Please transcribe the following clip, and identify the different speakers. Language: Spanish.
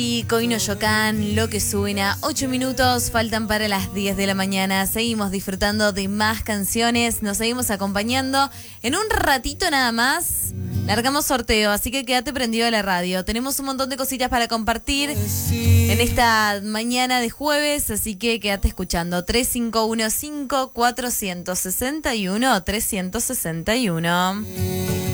Speaker 1: Y Coino Yocán, lo que suena, 8 minutos faltan para las 10 de la mañana. Seguimos disfrutando de más canciones, nos seguimos acompañando. En un ratito nada más, largamos sorteo, así que quédate prendido a la radio. Tenemos un montón de cositas para compartir en esta mañana de jueves, así que quédate escuchando. 3515-461-361.